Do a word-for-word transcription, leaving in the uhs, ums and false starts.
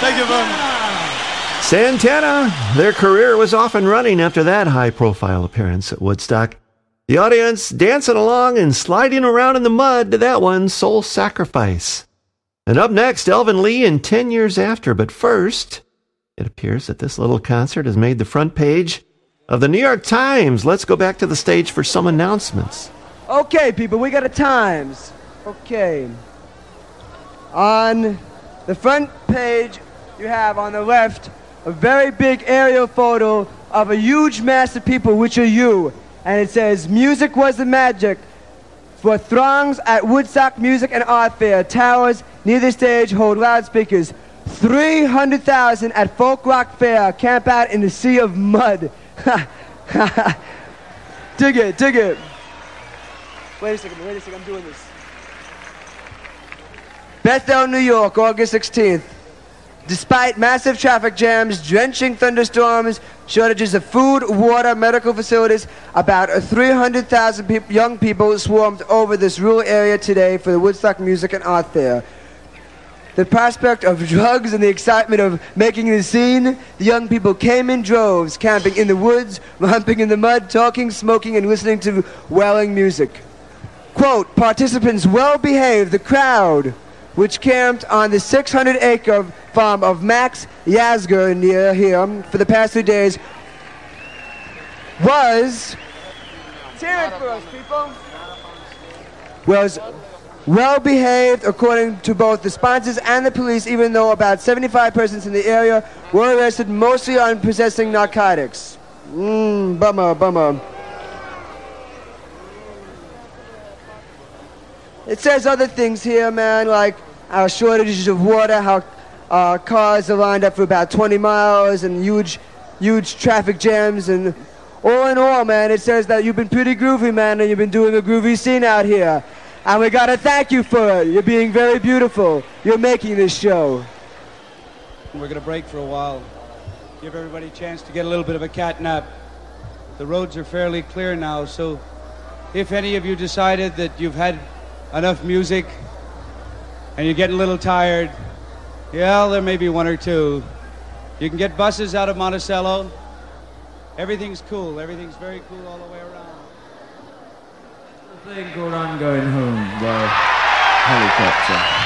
Thank you very much. Santana, their career was off and running after that high-profile appearance at Woodstock. The audience dancing along and sliding around in the mud to that one, Soul Sacrifice. And up next, Elvin Lee in ten years after. But first, it appears that this little concert has made the front page of the New York Times. Let's go back to the stage for some announcements. Okay, people, we got a Times. Okay. On the front page, you have on the left a very big aerial photo of a huge mass of people, which are you. And it says, music was the magic for throngs at Woodstock Music and Art Fair. Towers near the stage hold loudspeakers. three hundred thousand at Folk Rock Fair. Camp out in the sea of mud. Dig it, dig it. Wait a second, wait a second, I'm doing this. Bethel, New York, August sixteenth. Despite massive traffic jams, drenching thunderstorms, shortages of food, water, medical facilities, about three hundred thousand peop- young people swarmed over this rural area today for the Woodstock Music and Art Fair. The prospect of drugs and the excitement of making the scene, the young people came in droves, camping in the woods, romping in the mud, talking, smoking, and listening to wailing music. Quote, participants well behaved, the crowd, which camped on the six hundred acre farm of Max Yasgur near here for the past two days, was, hear it for us, people, was well behaved according to both the sponsors and the police, even though about seventy-five persons in the area were arrested, mostly on possessing narcotics. Mmm, bummer, bummer. It says other things here, man, like our shortages of water, how uh, cars are lined up for about twenty miles, and huge, huge traffic jams, and all in all, man, it says that you've been pretty groovy, man, and you've been doing a groovy scene out here. And we gotta thank you for it. You're being very beautiful. You're making this show. We're gonna break for a while. Give everybody a chance to get a little bit of a cat nap. The roads are fairly clear now, so if any of you decided that you've had enough music and you're getting a little tired, yeah, there may be one or two. You can get buses out of Monticello. Everything's cool. Everything's very cool all the way around. Thing called I'm Going Home by Helicopter.